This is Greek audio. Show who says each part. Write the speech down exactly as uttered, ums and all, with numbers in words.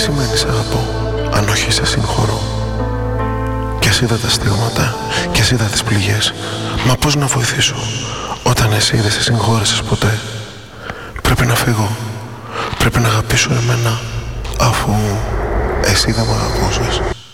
Speaker 1: σημαίνει σ' αγαπώ, αν όχι σε συγχωρώ? Κι ας είδα τα στίγματα, κι ας είδα τις πληγές, μα πώς να βοηθήσω όταν εσύ δεν σε συγχώρεσες ποτέ? Πρέπει να φύγω, πρέπει να αγαπήσω εμένα, αφού εσύ δεν μ' αγαπούσες.